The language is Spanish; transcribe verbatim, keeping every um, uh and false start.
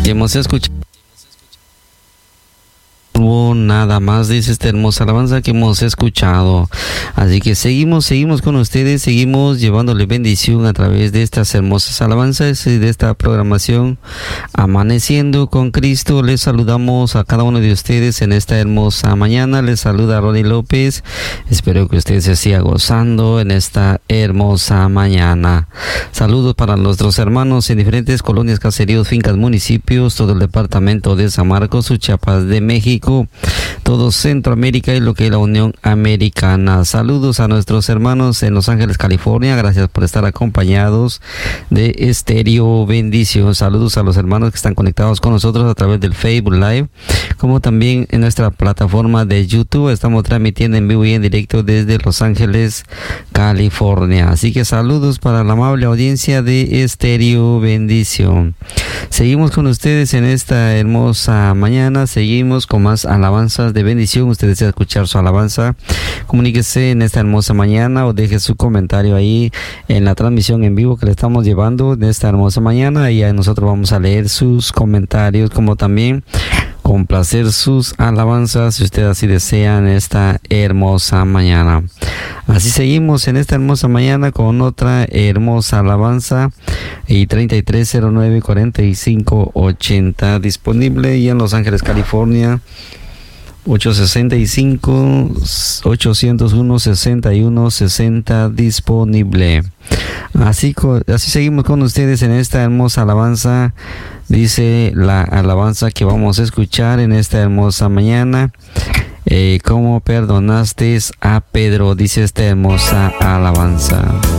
Y hemos escuchado nada más, dice esta hermosa alabanza que hemos escuchado. Así que seguimos, seguimos con ustedes, seguimos llevándole bendición a través de estas hermosas alabanzas y de esta programación Amaneciendo con Cristo. Les saludamos a cada uno de ustedes en esta hermosa mañana. Les saluda Ronnie López. Espero que usted se siga gozando en esta hermosa mañana. Saludos para nuestros hermanos en diferentes colonias, caseríos, fincas, municipios, todo el departamento de San Marcos, Chiapas de México, todo Centroamérica y lo que es la Unión Americana. Saludos a nuestros hermanos en Los Ángeles, California. Gracias por estar acompañados de Estéreo Bendición. Saludos a los hermanos que están conectados con nosotros a través del Facebook Live, como también en nuestra plataforma de YouTube. Estamos transmitiendo en vivo y en directo desde Los Ángeles, California. Así que saludos para la amable audiencia de Estéreo Bendición. Seguimos con ustedes en esta hermosa mañana. Seguimos con más alabanzas de bendición. Usted desea escuchar su alabanza, comuníquese en esta hermosa mañana o deje su comentario ahí en la transmisión en vivo que le estamos llevando de esta hermosa mañana, y nosotros vamos a leer sus comentarios, como también complacer sus alabanzas si usted así desea en esta hermosa mañana. Así seguimos en esta hermosa mañana con otra hermosa alabanza, y treinta y tres cero nueve cuarenta y cinco ochenta disponible, y en Los Ángeles, California ocho sesenta y cinco ochocientos uno sesenta y uno sesenta disponible. Así, así seguimos con ustedes en esta hermosa alabanza. Dice la alabanza que vamos a escuchar en esta hermosa mañana: eh, ¿cómo perdonaste a Pedro? Dice esta hermosa alabanza.